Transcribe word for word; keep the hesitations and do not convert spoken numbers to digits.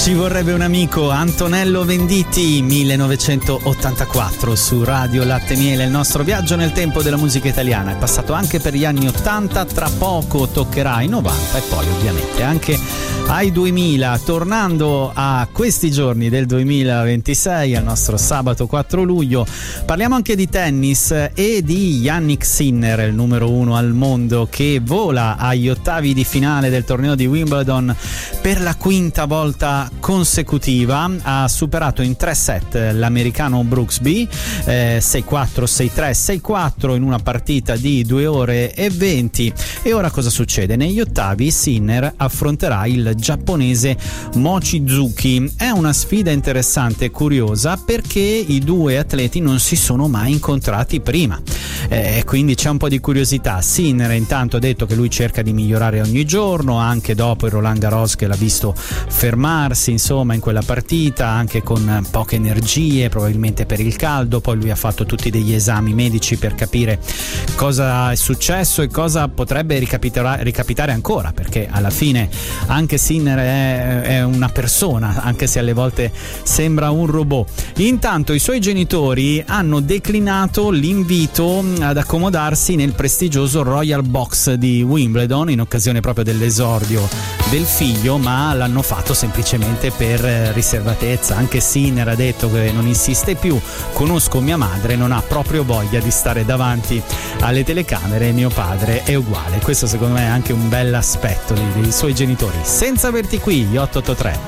Ci vorrebbe un amico, Antonello Venditti, millenovecentottantaquattro su Radio Latte e Miele. Il nostro viaggio nel tempo della musica italiana è passato anche per gli anni ottanta, tra poco toccherà ai novanta e poi ovviamente anche ai duemila. Tornando a questi giorni del duemilaventisei, al nostro sabato quattro luglio, parliamo anche di tennis e di Jannik Sinner, il numero uno al mondo, che vola agli ottavi di finale del torneo di Wimbledon per la quinta volta consecutiva. Ha superato in tre set l'americano Brooksby, eh, sei quattro, sei tre, sei quattro in una partita di due ore e venti. E ora cosa succede? Negli ottavi Sinner affronterà il giapponese Mochizuki. È una sfida interessante e curiosa perché i due atleti non si sono mai incontrati prima, eh, quindi c'è un po' di curiosità. Sinner intanto ha detto che lui cerca di migliorare ogni giorno, anche dopo il Roland Garros che l'ha visto fermarsi insomma in quella partita, anche con poche energie, probabilmente per il caldo. Poi lui ha fatto tutti degli esami medici per capire cosa è successo e cosa potrebbe ricapitare, ricapitare ancora, perché alla fine anche Sinner è, è una persona, anche se alle volte sembra un robot. Intanto i suoi genitori hanno declinato l'invito ad accomodarsi nel prestigioso Royal Box di Wimbledon in occasione proprio dell'esordio del figlio, ma l'hanno fatto semplicemente per riservatezza. Anche Sinner ha detto che non insiste più: conosco mia madre, non ha proprio voglia di stare davanti alle telecamere, mio padre è uguale. Questo secondo me è anche un bel aspetto dei, dei suoi genitori. Senza averti qui, gli otto otto tre